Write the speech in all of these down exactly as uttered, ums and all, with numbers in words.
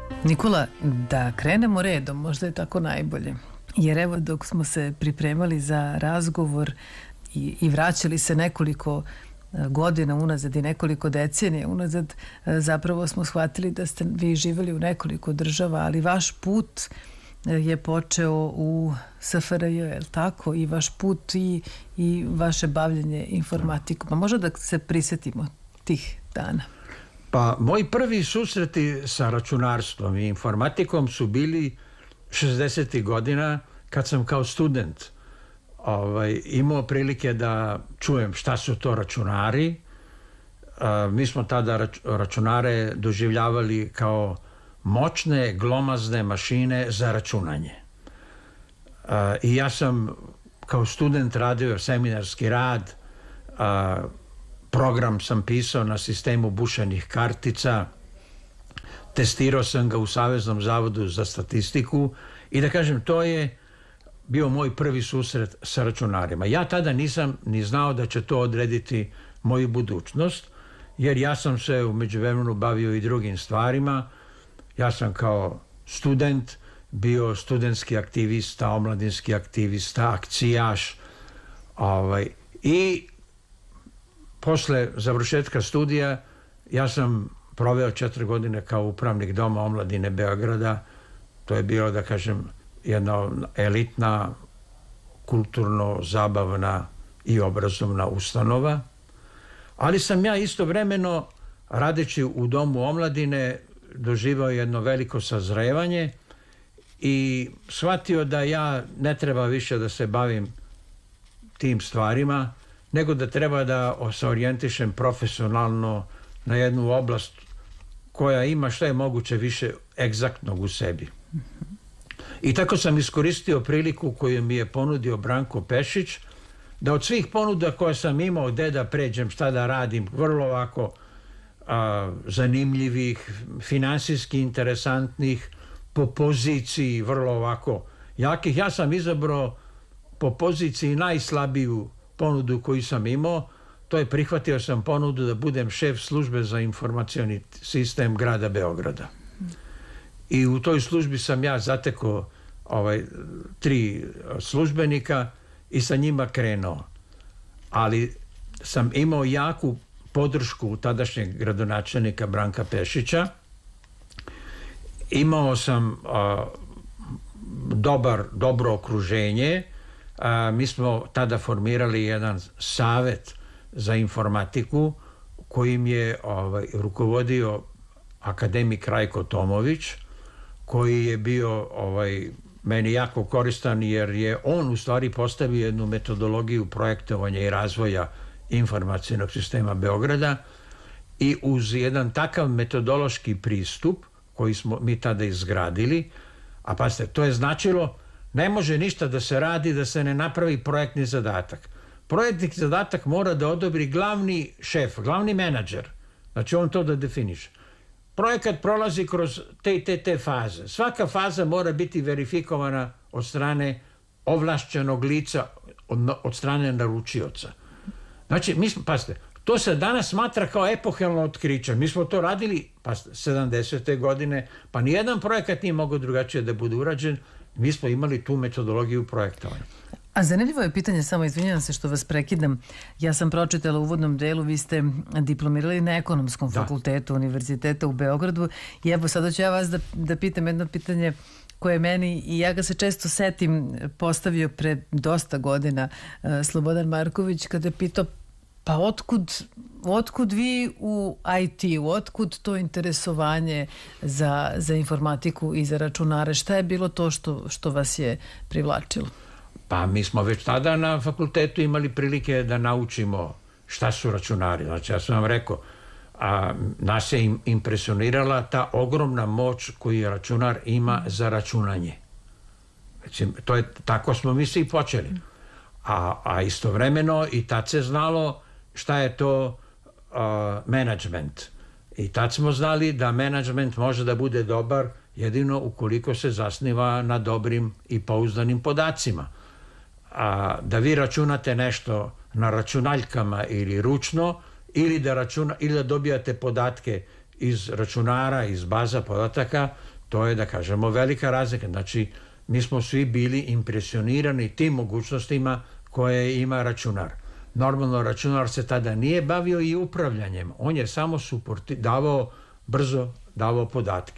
Nikola, da krenemo redom, možda je tako najbolje. Jer evo dok smo se pripremali za razgovor i, i vraćali se nekoliko godina unazad i nekoliko decenija unazad, zapravo smo shvatili da ste vi živjeli u nekoliko država, ali vaš put je počeo u S F R J, je li tako? I vaš put i, i vaše bavljenje informatikom. Pa možda da se prisjetimo tih dana. Pa moji prvi susreti sa računarstvom i informatikom su bili šezdesetih godina kad sam kao student ovaj, imao prilike da čujem šta su to računari. A, mi smo tada rač, računare doživljavali kao moćne, glomazne mašine za računanje. A, I ja sam kao student radio seminarski rad, a, program sam pisao na sistemu bušenih kartica, testirao sam ga u Saveznom zavodu za statistiku i da kažem, to je bio moj prvi susret sa računarima. Ja tada nisam ni znao da će to odrediti moju budućnost, jer ja sam se u međuvremenu bavio i drugim stvarima. Ja sam kao student bio studentski aktivista, omladinski aktivista, akcijaš. Ovaj, I posle završetka studija ja sam proveo četiri godine kao upravnik Doma omladine Beograda. To je bilo, da kažem, jedna elitna, kulturno, zabavna i obrazovna ustanova. Ali sam ja istovremeno, radeći u Domu omladine, doživao jedno veliko sazrevanje i shvatio da ja ne treba više da se bavim tim stvarima, nego da treba da se orijentišem profesionalno na jednu oblast koja ima šta je moguće više egzaktnog u sebi. I tako sam iskoristio priliku koju mi je ponudio Branko Pešić, da od svih ponuda koje sam imao, gde da pređem, šta da radim, vrlo ovako a, zanimljivih, finansijski interesantnih, po poziciji vrlo ovako jakih, ja sam izabrao po poziciji najslabiju ponudu koju sam imao. To je, prihvatio sam ponudu da budem šef službe za informacioni sistem grada Beograda. I u toj službi sam ja zatekao ovaj, tri službenika i sa njima krenuo. Ali sam imao jaku podršku tadašnjeg gradonačelnika Branka Pešića. Imao sam a, dobar, dobro okruženje. A, mi smo tada formirali jedan savet za informatiku kojim je ovaj, rukovodio akademik Rajko Tomović, koji je bio ovaj, meni jako koristan, jer je on u stvari postavio jednu metodologiju projektovanja i razvoja informacionog sistema Beograda i uz jedan takav metodološki pristup koji smo mi tada izgradili, a pazite, to je značilo ne može ništa da se radi da se ne napravi projektni zadatak. Projektni zadatak mora da odobri glavni šef, glavni menadžer. Znači on to da definiše. Projekat prolazi kroz te i te, te faze. Svaka faza mora biti verifikovana od strane ovlašćenog lica, od, od strane naručioca. Znači, mi smo, pazite, to se danas smatra kao epohalno otkriće. Mi smo to radili, pazite, sedamdesete godine, pa nijedan projekat nije mogao drugačije da bude urađen. Mi smo imali tu metodologiju projektovanja. A zanimljivo je pitanje, samo izvinjavam se što vas prekidam. Ja sam pročitala u uvodnom delu, vi ste diplomirali na Ekonomskom da. fakultetu Univerziteta u Beogradu i evo sada ću ja vas da, da pitam jedno pitanje koje meni, i ja ga se često setim, postavio pre dosta godina uh, Slobodan Marković kada je pitao pa otkud, otkud vi u I T-u, otkud to interesovanje za, za informatiku i za računare? Šta je bilo to što, što vas je privlačilo? Pa mi smo već tada na fakultetu imali prilike da naučimo šta su računari. Znači ja sam vam rekao, a, nas je im impresionirala ta ogromna moć koju računar ima za računanje. Znači, to je, tako smo mi svi počeli. A, a istovremeno i tad se znalo šta je to a, management. I tad smo znali da management može da bude dobar jedino ukoliko se zasniva na dobrim i pouzdanim podacima. A da vi računate nešto na računaljkama ili ručno, ili da, računa, ili da dobijate podatke iz računara, iz baza podataka, to je, da kažemo, velika razlika. Znači, mi smo svi bili impresionirani tim mogućnostima koje ima računar. Normalno, računar se tada nije bavio i upravljanjem. On je samo suporti, davao, brzo davao podatke.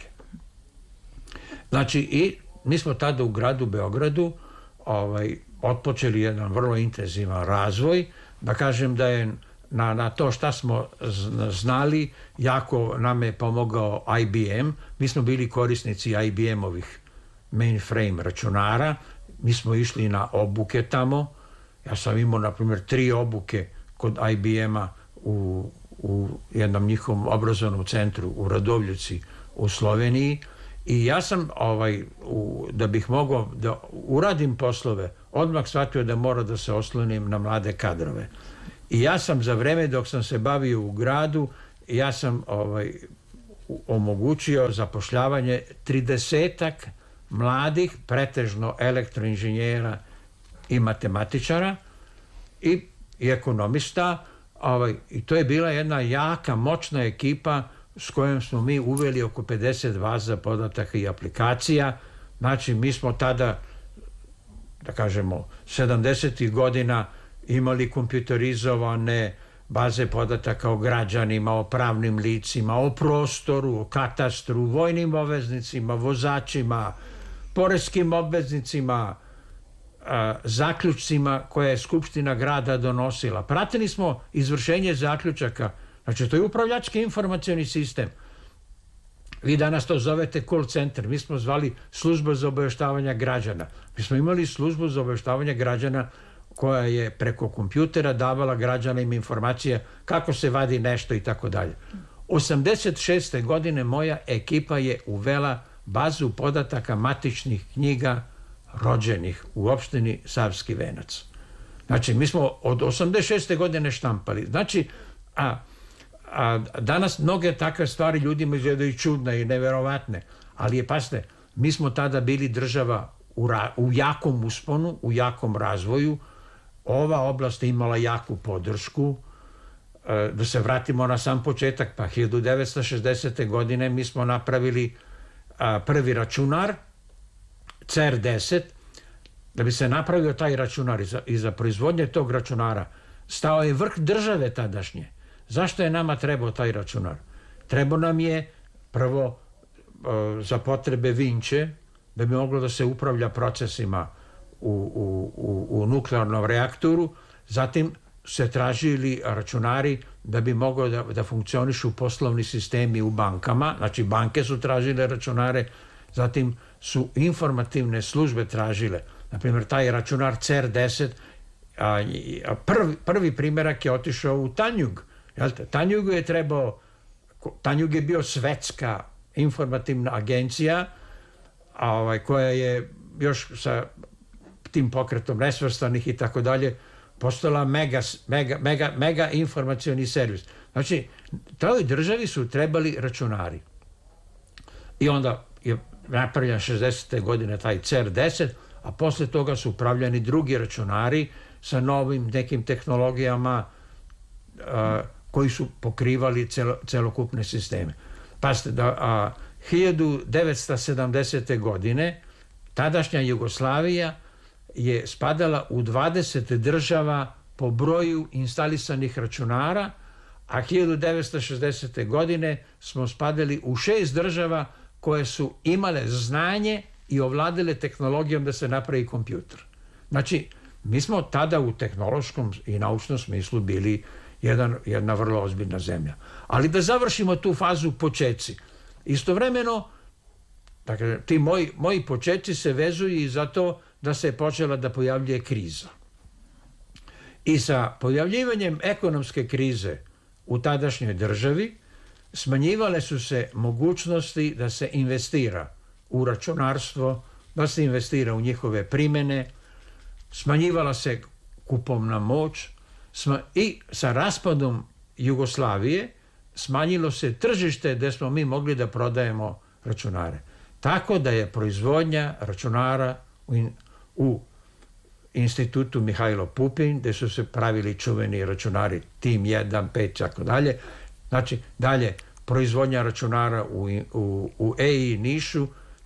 Znači, i mi smo tada u gradu Beogradu ovaj, otpočeli jedan vrlo intenzivan razvoj. Da kažem da je na, na to šta smo znali, jako nam je pomogao I B M. Mi smo bili korisnici I B M-ovih mainframe računara. Mi smo išli na obuke tamo. Ja sam imao, na primjer, tri obuke kod I B M-a u, u jednom njihovom obrazovnom centru u Radovljici u Sloveniji. I ja sam, ovaj, u, da bih mogao da uradim poslove, odmah shvatio da mora da se oslonim na mlade kadrove. I ja sam za vreme dok sam se bavio u gradu, ja sam ovaj, omogućio zapošljavanje tridesetak mladih, pretežno elektroinženjera i matematičara i, i ekonomista. Ovaj, I to je bila jedna jaka, moćna ekipa s kojom smo mi uveli oko pedeset baza podataka i aplikacija. Znači, mi smo tada, da kažemo, sedamdesetih godina imali kompjuterizovane baze podataka o građanima, o pravnim licima, o prostoru, o katastru, vojnim obveznicima, vozačima, poreskim obveznicima, zaključcima koje je Skupština grada donosila. Pratili smo izvršenje zaključaka. Znači, to je upravljački informacioni sistem. Vi danas to zovete call center. Mi smo zvali službu za obaveštavanje građana. Mi smo imali službu za obaveštavanje građana koja je preko kompjutera davala građanima informacije kako se vadi nešto i tako dalje. osamdeset šeste godine moja ekipa je uvela bazu podataka matičnih knjiga rođenih u opštini Savski Venac. Znači, mi smo od osamdeset šeste godine štampali. Znači, a, a danas mnoge takve stvari ljudima izgledaju čudne i neverovatne, ali je, pasite, mi smo tada bili država u, ra, u jakom usponu, u jakom razvoju. Ova oblast je imala jaku podršku. E, da se vratimo na sam početak, pa hiljadu devetsto šezdesete godine mi smo napravili a, prvi računar, C R deset. Da bi se napravio taj računar i za, i za proizvodnje tog računara stao je vrh države tadašnje. Zašto je nama trebao taj računar? Trebao nam je prvo e, za potrebe Vinče, da bi moglo da se upravlja procesima u, u, u, u nuklearnom reaktoru. Zatim se tražili računari da bi moglo da, da funkcionišu poslovni sistemi u bankama. Znači, banke su tražile računare. Zatim su informativne službe tražile. Naprimjer, taj računar C R deset, a, a prvi, prvi primjerak je otišao u Tanjug. Tanjugu je trebao, Tanjug je bio svetska informativna agencija, a, ovaj, koja je još sa tim pokretom nesvrstanih i tako dalje postala mega, mega, mega, mega informacioni servis. Znači, toj državi su trebali računari. I onda je napravljen šezdesete godine taj C R deset, a posle toga su upravljani drugi računari sa novim nekim tehnologijama a, koji su pokrivali celo, celokupne sisteme. Pazite, da a, hiljadu devetsto sedamdesete godine tadašnja Jugoslavija je spadala u dvadeset država po broju instalisanih računara, a hiljadu devetsto šezdesete godine smo spadali u šest država koje su imale znanje i ovladile tehnologijom da se napravi kompjuter. Znači, mi smo tada u tehnološkom i naučnom smislu bili jedan, jedna vrlo ozbiljna zemlja. Ali da završimo tu fazu počeci. Istovremeno, dakle, ti moji, moji počeci se vezuju i zato da se je počela da pojavljuje kriza. I sa pojavljivanjem ekonomske krize u tadašnjoj državi smanjivale su se mogućnosti da se investira u računarstvo, da se investira u njihove primjene, smanjivala se kupovna moć sma, i sa raspadom Jugoslavije smanjilo se tržište gdje smo mi mogli da prodajemo računare. Tako da je proizvodnja računara u, in, u institutu Mihajlo Pupin, gdje su se pravili čuveni računari Tim jedan, pet, tako dalje. Znači, dalje, proizvodnja računara u, u, u E I Nišu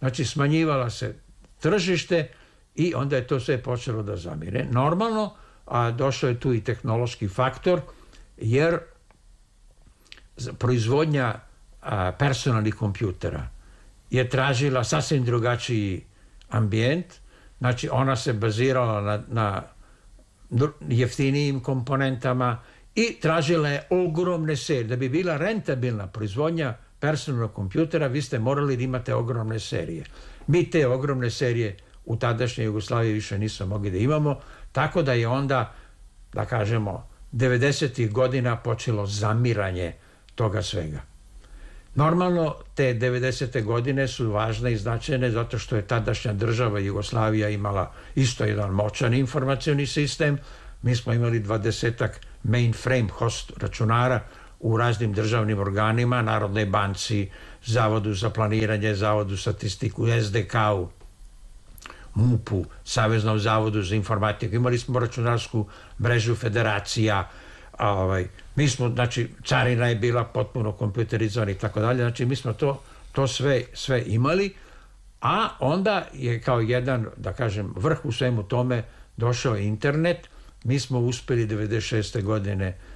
Znači, smanjivala se tržište i onda je to sve počelo da zamire. Normalno, a došao je tu i tehnološki faktor, jer proizvodnja a, personalnih kompjutera je tražila sasvim drugačiji ambijent. Znači, ona se bazirala na, na jeftinijim komponentama i tražila je ogromne serije. Da bi bila rentabilna proizvodnja personalnog kompjutera, vi ste morali da imate ogromne serije. Mi te ogromne serije u tadašnjoj Jugoslaviji više nismo mogli da imamo, tako da je onda, da kažemo, devedesetih godina počelo zamiranje toga svega. Normalno, te devedesete godine su važne i značajne zato što je tadašnja država Jugoslavija imala isto jedan moćan informacioni sistem. Mi smo imali dvadesetak mainframe host računara u raznim državnim organima, Narodnoj banci, Zavodu za planiranje, Zavodu statistiku, es de ka-u, MUP-u, Saveznom zavodu za informatiku. Imali smo računarsku mrežu federacija, ovaj, mi smo, znači, carina je bila potpuno kompjuterizovana i tako dalje, znači mi smo to, to sve, sve imali, a onda je kao jedan, da kažem, vrh u svemu tome došao internet. Mi smo uspeli devedeset šeste godine